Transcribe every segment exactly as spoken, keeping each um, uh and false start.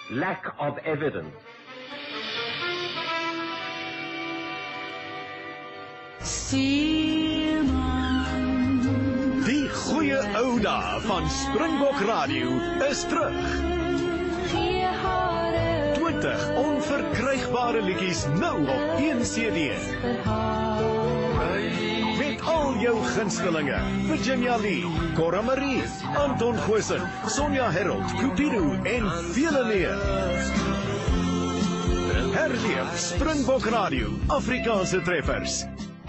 lack of evidence. Die goeie ou dae van Springbok Radio is terug. twintig onverkrygbare liedjies nou op een C D. Met al jou gunstelinge, Virginia Lee, Cora Marie, Anton Goosen, Sonja Herold, Cupido en vele meer. Herleef Springbok Radio, Afrikaanse treffers.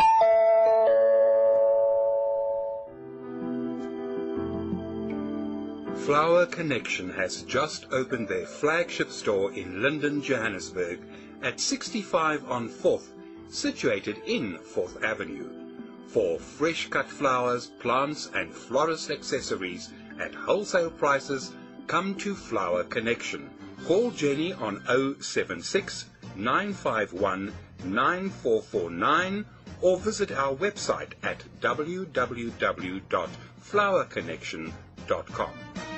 Flower Connection has just opened their flagship store in Linden, Johannesburg, at sixty-five on fourth, situated in fourth Avenue. For fresh cut flowers, plants and florist accessories at wholesale prices, come to Flower Connection. Call Jenny on oh seven six, nine five one, nine four four nine or visit our website at w w w dot flower connection dot com.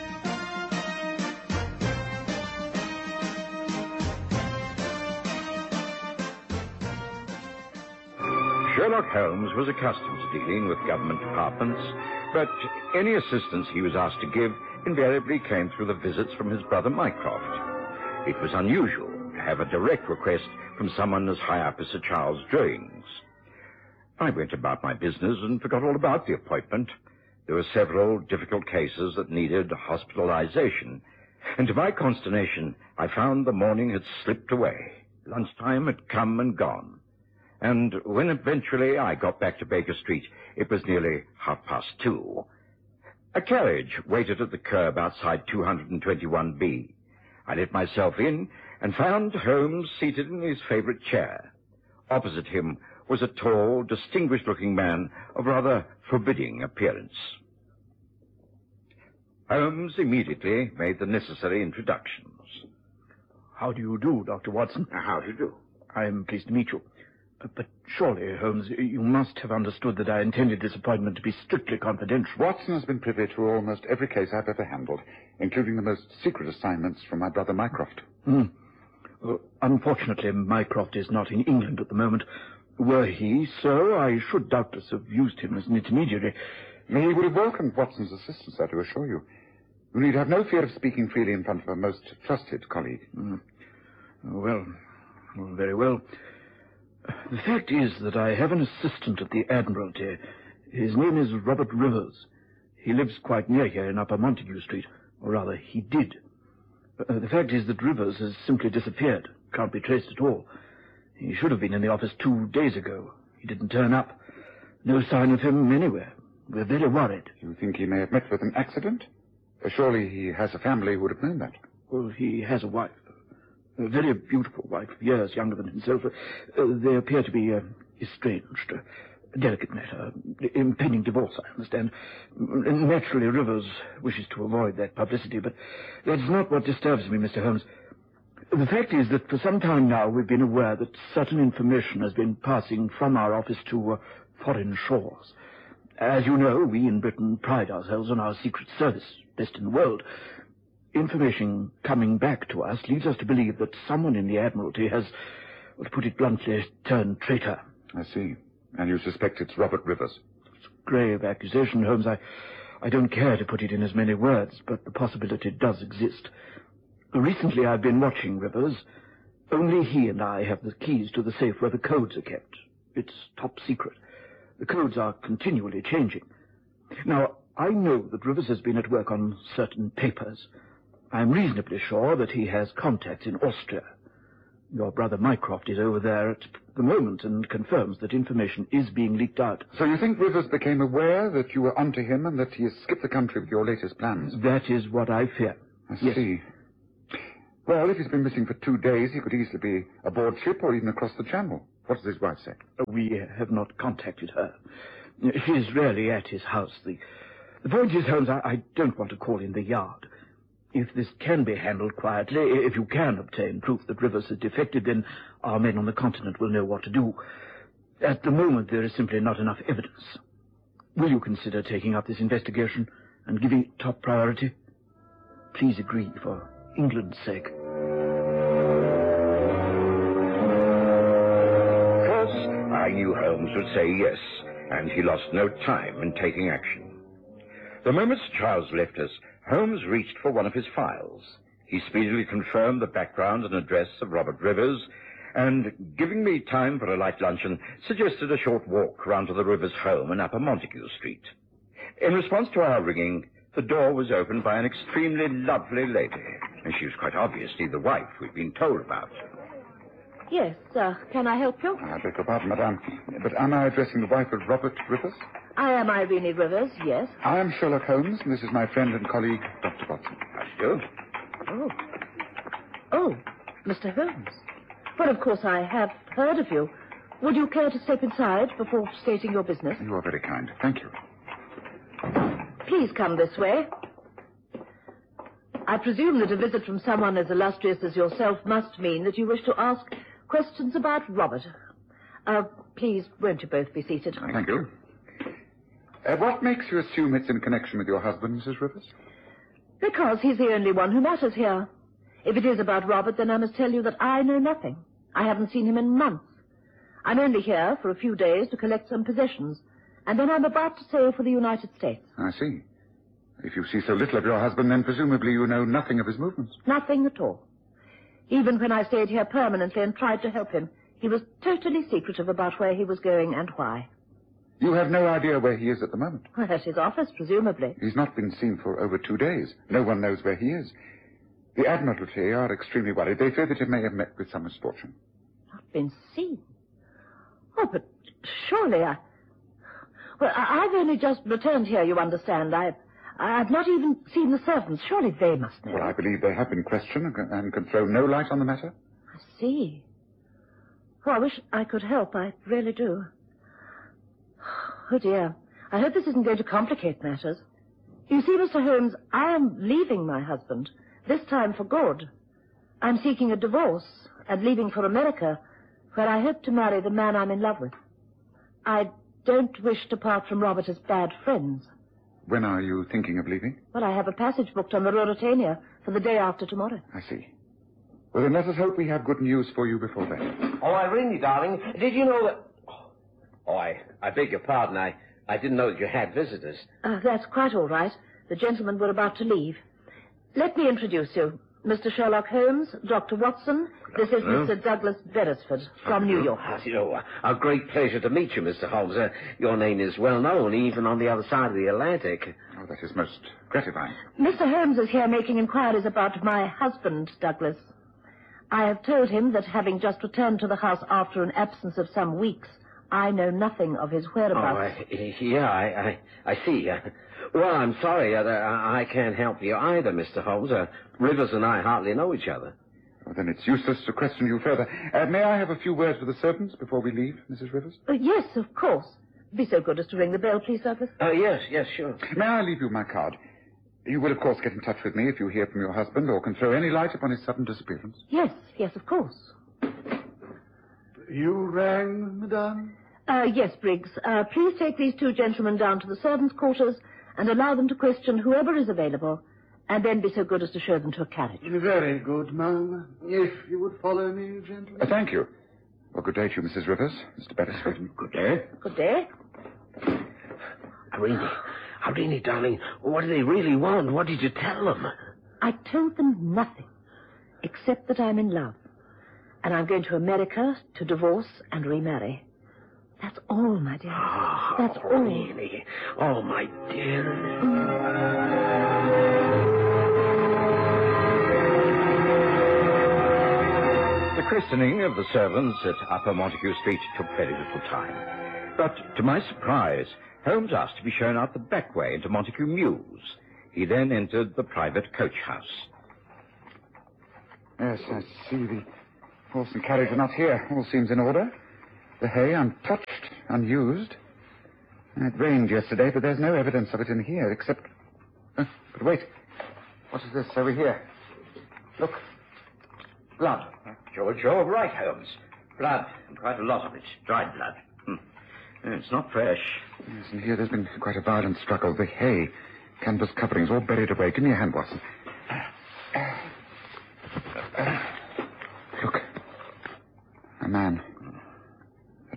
Sherlock Holmes was accustomed to dealing with government departments, but any assistance he was asked to give invariably came through the visits from his brother Mycroft. It was unusual to have a direct request from someone as high up as Sir Charles Drewings. I went about my business and forgot all about the appointment. There were several difficult cases that needed hospitalization, and to my consternation, I found the morning had slipped away. Lunchtime had come and gone. And when eventually I got back to Baker Street, it was nearly half past two. A carriage waited at the curb outside two twenty-one B. I let myself in and found Holmes seated in his favorite chair. Opposite him was a tall, distinguished-looking man of rather forbidding appearance. Holmes immediately made the necessary introductions. How do you do, Doctor Watson? How do you do? I am pleased to meet you. But surely, Holmes, you must have understood that I intended this appointment to be strictly confidential. Watson has been privy to almost every case I've ever handled, including the most secret assignments from my brother Mycroft. Hmm. Well, unfortunately, Mycroft is not in England at the moment. Were he so, I should doubtless have used him as an intermediary. He would have welcomed Watson's assistance, I do assure you. You need have no fear of speaking freely in front of a most trusted colleague. Hmm. Well, well, very well. The fact is that I have an assistant at the Admiralty. His name is Robert Rivers. He lives quite near here in Upper Montague Street, or rather, he did. Uh, the fact is that Rivers has simply disappeared, can't be traced at all. He should have been in the office two days ago. He didn't turn up. No sign of him anywhere. We're very worried. You think he may have met with an accident? Uh, surely he has a family who would have known that. Well, he has a wife. A very beautiful wife, years younger than himself. Uh, they appear to be uh, estranged. A delicate matter. Impending divorce, I understand. Naturally, Rivers wishes to avoid that publicity, but that's not what disturbs me, Mister Holmes. The fact is that for some time now we've been aware that certain information has been passing from our office to uh, foreign shores. As you know, we in Britain pride ourselves on our secret service, best in the world. Information coming back to us leads us to believe that someone in the Admiralty has, well, to put it bluntly, turned traitor. I see. And you suspect it's Robert Rivers? It's a grave accusation, Holmes. I, I don't care to put it in as many words, but the possibility does exist. Recently I've been watching Rivers. Only he and I have the keys to the safe where the codes are kept. It's top secret. The codes are continually changing. Now, I know that Rivers has been at work on certain papers. I'm reasonably sure that he has contacts in Austria. Your brother Mycroft is over there at the moment and confirms that information is being leaked out. So you think Rivers became aware that you were onto him and that he has skipped the country with your latest plans? That is what I fear. I yes. see. Well, if he's been missing for two days, he could easily be aboard ship or even across the channel. What does his wife say? We have not contacted her. She's rarely at his house. The, the point is, Holmes, I, I don't want to call in the yard. If this can be handled quietly, if you can obtain proof that Rivers has defected, then our men on the continent will know what to do. At the moment, there is simply not enough evidence. Will you consider taking up this investigation and giving it top priority? Please agree, for England's sake. Of course, I knew Holmes would say yes, and he lost no time in taking action. The moment Charles left us, Holmes reached for one of his files. He speedily confirmed the background and address of Robert Rivers, and, giving me time for a light luncheon, suggested a short walk round to the Rivers' home in Upper Montague Street. In response to our ringing, the door was opened by an extremely lovely lady, and she was quite obviously the wife we'd been told about. Yes, uh, can I help you? I beg your pardon, madame, but am I addressing the wife of Robert Rivers? I am Irene Rivers, yes. I am Sherlock Holmes, and this is my friend and colleague, Doctor Watson. How do you do? Oh. Oh, Mister Holmes. Well, of course, I have heard of you. Would you care to step inside before stating your business? You are very kind. Thank you. Please come this way. I presume that a visit from someone as illustrious as yourself must mean that you wish to ask questions about Robert. Uh, please, won't you both be seated? Thank you. Uh, what makes you assume it's in connection with your husband, Missus Rivers? Because he's the only one who matters here. If it is about Robert, then I must tell you that I know nothing. I haven't seen him in months. I'm only here for a few days to collect some possessions, and then I'm about to sail for the United States. I see. If you see so little of your husband, then presumably you know nothing of his movements. Nothing at all. Even when I stayed here permanently and tried to help him, he was totally secretive about where he was going and why. You have no idea where he is at the moment? Well, at his office, presumably. He's not been seen for over two days. No one knows where he is. The Admiralty are extremely worried. They fear that he may have met with some misfortune. Not been seen? Oh, but surely I... Well, I- I've only just returned here, you understand. I... I've not even seen the servants. Surely they must know. Well, I believe they have been questioned and can, and can throw no light on the matter. I see. Oh, I wish I could help. I really do. Oh, dear. I hope this isn't going to complicate matters. You see, Mister Holmes, I am leaving my husband, this time for good. I'm seeking a divorce and leaving for America, where I hope to marry the man I'm in love with. I don't wish to part from Robert as bad friends. When are you thinking of leaving? Well, I have a passage booked on the Ruritania for the day after tomorrow. I see. Well, then let us hope we have good news for you before then. Oh, Irene, darling, did you know that... Oh, I, I beg your pardon. I, I didn't know that you had visitors. Uh, that's quite all right. The gentlemen were about to leave. Let me introduce you. Mister Sherlock Holmes, Doctor Watson. This is Mister Douglas Beresford from New York. Ah, you know, a great pleasure to meet you, Mister Holmes. Uh, your name is well known, even on the other side of the Atlantic. Oh, that is most gratifying. Mister Holmes is here making inquiries about my husband, Douglas. I have told him that having just returned to the house after an absence of some weeks, I know nothing of his Oh, whereabouts. I, yeah, I, I, I see. Uh, well, I'm sorry. Uh, I can't help you either, Mister Holmes. Uh, Rivers and I hardly know each other. Well, then it's useless to question you further. Uh, may I have a few words with the servants before we leave, Missus Rivers? Uh, yes, of course. Be so good as to ring the bell, please, Douglas. Oh, yes, yes, sure. May I leave you my card? You will, of course, get in touch with me if you hear from your husband or can throw any light upon his sudden disappearance. Yes, yes, of course. You rang, madame? Uh, yes, Briggs. Uh, please take these two gentlemen down to the servants' quarters and allow them to question whoever is available, and then be so good as to show them to a carriage. Very good, ma'am. If you would follow me, gentlemen. Uh, thank you. Well, good day to you, Missus Rivers, Mister Beresford. Good day. Good day. Irene, Irene, darling, what do they really want? What did you tell them? I told them nothing, except that I'm in love, and I'm going to America to divorce and remarry. That's all, my dear. Oh, That's all. really? Oh, my dear. The christening of the servants at Upper Montague Street took very little time. But, to my surprise, Holmes asked to be shown out the back way into Montague Mews. He then entered the private coach house. Yes, I see. The horse and carriage are not here. All seems in order. The hay untouched, unused. It rained yesterday, but there's no evidence of it in here, except... Uh, but wait. What is this over here? Look. Blood. George, you're right, Holmes. Blood, and quite a lot of it. Dried blood. Hmm. It's not fresh. Yes, and here there's been quite a violent struggle. The hay, canvas coverings, all buried away. Give me a hand, Watson.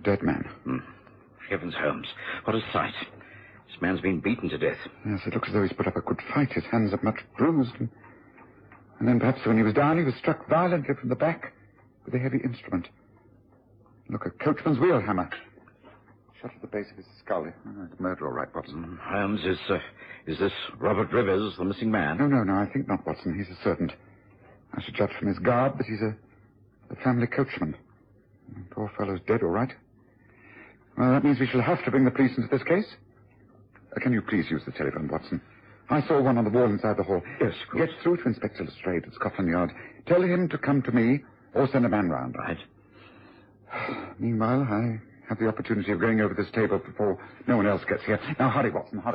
dead man. Hmm. Heavens, Holmes, what a sight. This man's been beaten to death. Yes, it looks as though he's put up a good fight. His hands are much bruised. And, and then perhaps when he was down, he was struck violently from the back with a heavy instrument. Look, a coachman's wheel hammer. Shot at the base of his skull. Oh, it's murder, all right, Watson. Mm, Holmes, is, uh, is this Robert Rivers, the missing man? No, no, no, I think not, Watson. He's a servant. I should judge from his garb that he's a, a family coachman. The poor fellow's dead, all right. Well, that means we shall have to bring the police into this case. Uh, can you please use the telephone, Watson? I saw one on the wall inside the hall. Yes, of course. Get through to Inspector Lestrade at Scotland Yard. Tell him to come to me or send a man round. Right. Meanwhile, I have the opportunity of going over this table before no one else gets here. Now, hurry, Watson, hurry.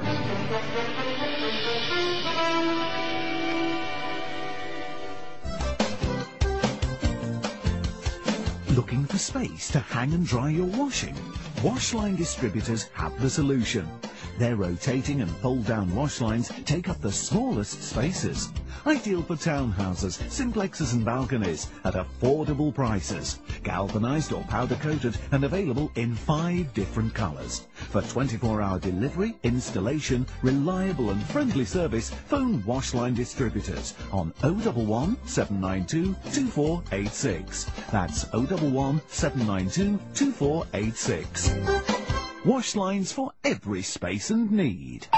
Looking for space to hang and dry your washing? Washline distributors have the solution. Their rotating and fold-down wash lines take up the smallest spaces. Ideal for townhouses, simplexes and balconies at affordable prices. Galvanized or powder-coated and available in five different colors. For twenty-four hour delivery, installation, reliable and friendly service, phone Washline distributors on oh one one, seven nine two, two four eight six. That's oh one one, seven nine two, two four eight six. Wash lines for every space and need.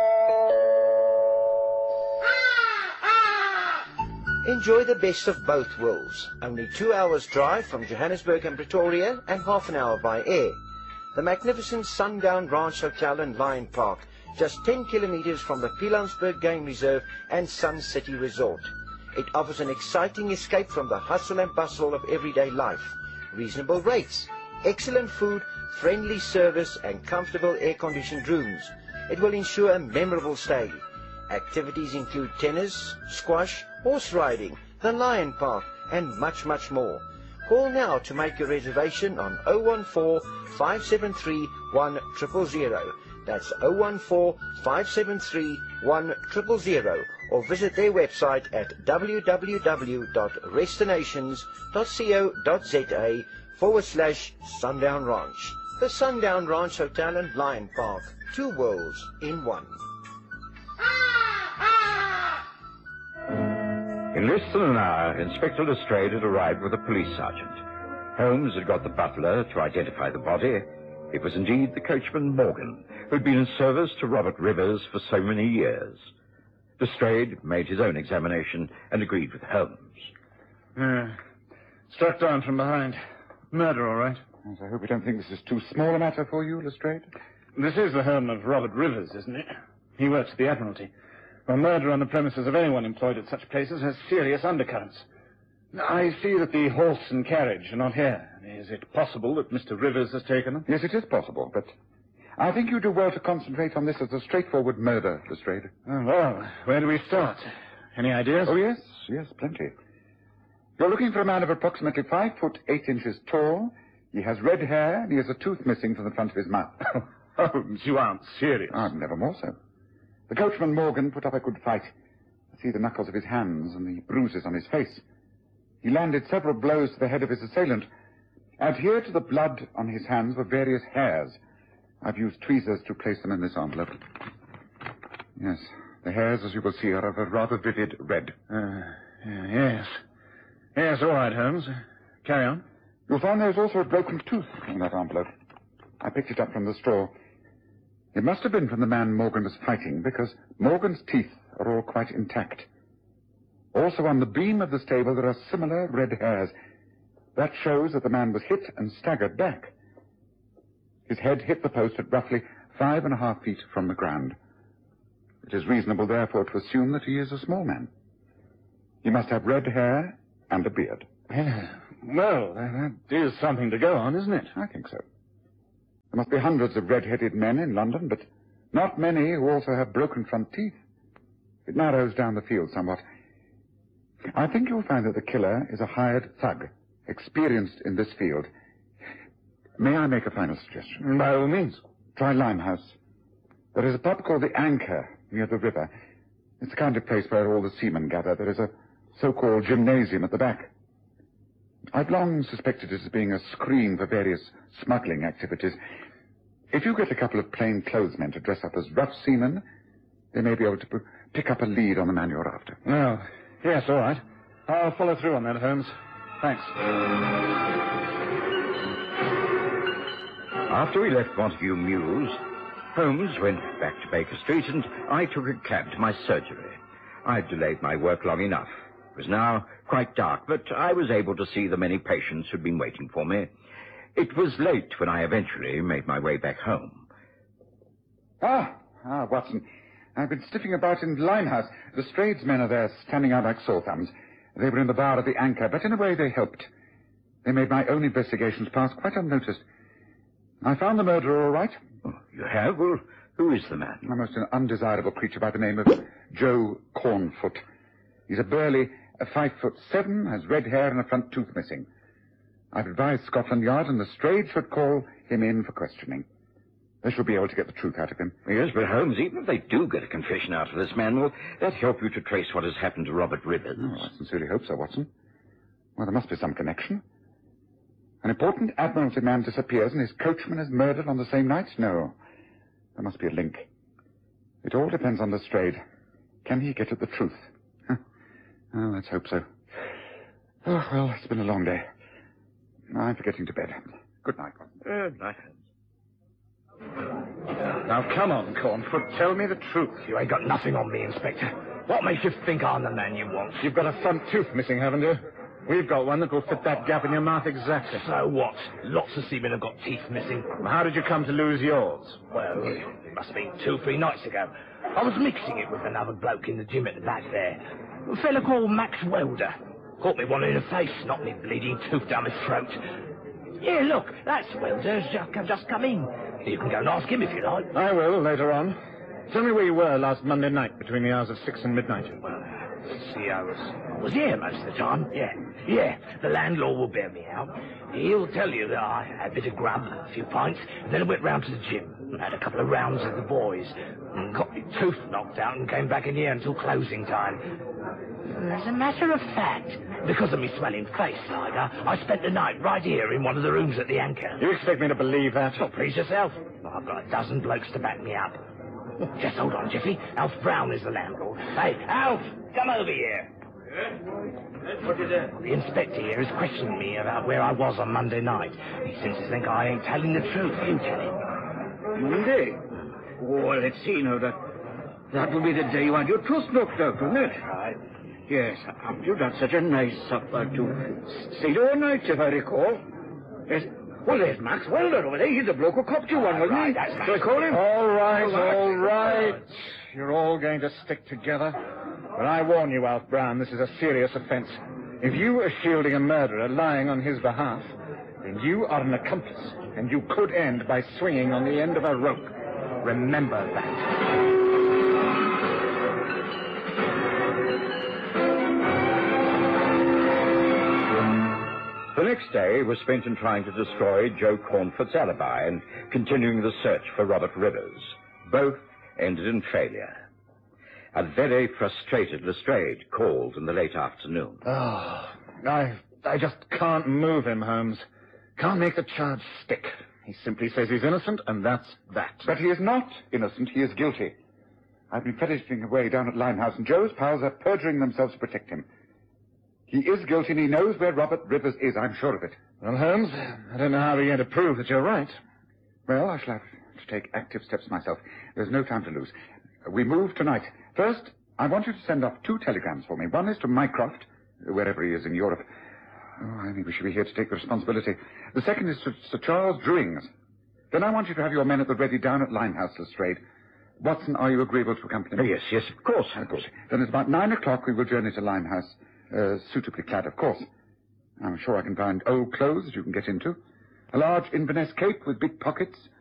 Enjoy the best of both worlds. Only two hours drive from Johannesburg and Pretoria and half an hour by air. The magnificent Sundown Ranch Hotel and Lion Park, just ten kilometers from the Pilanesberg Game Reserve and Sun City Resort. It offers an exciting escape from the hustle and bustle of everyday life. Reasonable rates, excellent food, friendly service and comfortable air-conditioned rooms. It will ensure a memorable stay. Activities include tennis, squash, horse riding, the Lion Park and much, much more. Call now to make your reservation on oh one four, five seven three, one zero zero zero. That's oh one four, five seven three, one zero zero zero. Or visit their website at w w w dot restinations dot co dot za forward slash Sundown Ranch. The Sundown Ranch Hotel and Lion Park. Two worlds in one. In less than an hour, Inspector Lestrade had arrived with a police sergeant. Holmes had got the butler to identify the body. It was indeed the coachman Morgan, who had been in service to Robert Rivers for so many years. Lestrade made his own examination and agreed with Holmes. Uh, struck down from behind. Murder, all right. Yes, I hope you don't think this is too small a matter for you, Lestrade. This is the home of Robert Rivers, isn't it? He works at the Admiralty. A murder on the premises of anyone employed at such places has serious undercurrents. I see that the horse and carriage are not here. Is it possible that Mister Rivers has taken them? Yes, it is possible, but I think you do well to concentrate on this as a straightforward murder, Lestrade. Oh, well, where do we start? Any ideas? Oh, yes, yes, plenty. You're looking for a man of approximately five foot eight inches tall. He has red hair, and he has a tooth missing from the front of his mouth. Holmes, you aren't serious. Ah, never more so. The coachman Morgan put up a good fight. I see the knuckles of his hands and the bruises on his face. He landed several blows to the head of his assailant. Adhered to the blood on his hands were various hairs. I've used tweezers to place them in this envelope. Yes, the hairs, as you will see, are of a rather vivid red. Uh, yes. Yes, all right, Holmes. Carry on. You'll find there's also a broken tooth in that envelope. I picked it up from the straw. It must have been from the man Morgan was fighting, because Morgan's teeth are all quite intact. Also, on the beam of the stable, there are similar red hairs. That shows that the man was hit and staggered back. His head hit the post at roughly five and a half feet from the ground. It is reasonable, therefore, to assume that he is a small man. He must have red hair and a beard. Yeah. Well, that is something to go on, isn't it? I think so. There must be hundreds of red-headed men in London, but not many who also have broken front teeth. It narrows down the field somewhat. I think you'll find that the killer is a hired thug, experienced in this field. May I make a final suggestion? By all means. Try Limehouse. There is a pub called the Anchor near the river. It's the kind of place where all the seamen gather. There is a so-called gymnasium at the back. I've long suspected it as being a screen for various smuggling activities. If you get a couple of plain clothes men to dress up as rough seamen, they may be able to p- pick up a lead on the man you're after. Well, yes, all right. I'll follow through on that, Holmes. Thanks. After we left Montague Mews, Holmes went back to Baker Street and I took a cab to my surgery. I'd delayed my work long enough. It was now quite dark, but I was able to see the many patients who'd been waiting for me. It was late when I eventually made my way back home. Ah, ah, Watson. I've been sniffing about in Limehouse. The Strayed men are there, standing out like sore thumbs. They were in the bar of the Anchor, but in a way they helped. They made my own investigations pass quite unnoticed. I found the murderer all right. Oh, you have? Well, who is the man? A most undesirable creature by the name of Joe Cornfoot. He's a burly, a five foot seven, has red hair and a front tooth missing. I've advised Scotland Yard and the Strayed should call him in for questioning. They should be able to get the truth out of him. Yes, but Holmes, even if they do get a confession out of this man, will that help you to trace what has happened to Robert Rivers? Oh, I sincerely hope so, Watson. Well, there must be some connection. An important Admiralty man disappears and his coachman is murdered on the same night? No. There must be a link. It all depends on the Strayed. Can he get at the truth? Huh. Oh, let's hope so. Oh, well, it's been a long day. I'm for getting to bed. Good night, Watson. Good night, Holmes. Now, come on, Cornfoot. Tell me the truth. You ain't got nothing on me, Inspector. What makes you think I'm the man you want? You've got a front tooth missing, haven't you? We've got one that will fit that gap in your mouth exactly. So what? Lots of seamen have got teeth missing. Well, how did you come to lose yours? Well, it must have been two, three nights ago. I was mixing it with another bloke in the gym at the back there. A fella called Max Welder. Caught me one in the face, knocked me bleeding tooth down my throat. Yeah, look, that's Welder's just, just come in. You can go and ask him if you like. I will, later on. Tell me where you were last Monday night between the hours of six and midnight. Well, see, I was, I was here most of the time, yeah. Yeah, the landlord will bear me out. He'll tell you that I had a bit of grub, a few pints, and then I went round to the gym and had a couple of rounds with the boys, and got my tooth knocked out and came back in here until closing time. As a matter of fact, because of me swelling face, like, I, I spent the night right here in one of the rooms at the Anchor. You expect me to believe that? Well, please yourself. I've got a dozen blokes to back me up. Just hold on, Jiffy. Alf Brown is the landlord. Hey, Alf, come over here. What is it? The inspector here is questioning me about where I was on Monday night. He seems to think I ain't telling the truth. You tell him. Monday? Well, let's see now. That, that will be the day you had your tooth knocked out, wouldn't it? Right. Yes, you've got such a nice supper to stayed all night, if I recall. Yes. Well, there's Max Welder over there. He's the bloke who copped you one, wasn't right, he? that's Max. Shall I call him? All right, all all right. You're all going to stick together. But I warn you, Alf Brown, this is a serious offence. If you are shielding a murderer lying on his behalf, then you are an accomplice, and you could end by swinging on the end of a rope. Remember that. The next day was spent in trying to destroy Joe Cornfoot's alibi and continuing the search for Robert Rivers. Both ended in failure. A very frustrated Lestrade called in the late afternoon. Oh, I, I just can't move him, Holmes. Can't make the charge stick. He simply says he's innocent, and that's that. But he is not innocent. He is guilty. I've been fellowshipping away down at Limehouse, and Joe's pals are perjuring themselves to protect him. He is guilty, and he knows where Robert Rivers is. I'm sure of it. Well, Holmes, I don't know how we're going to prove that you're right. Well, I shall have to take active steps myself. There's no time to lose. We move tonight. First, I want you to send off two telegrams for me. One is to Mycroft, wherever he is in Europe. Oh, I think we should be here to take the responsibility. The second is to Sir Charles Drewings. Then I want you to have your men at the ready down at Limehouse, Lestrade. Watson, are you agreeable to accompany me? Oh, yes, yes, of course, Of course. Then at about nine o'clock we will journey to Limehouse. Uh, suitably clad, of course. I'm sure I can find old clothes that you can get into. A large Inverness cape with big pockets,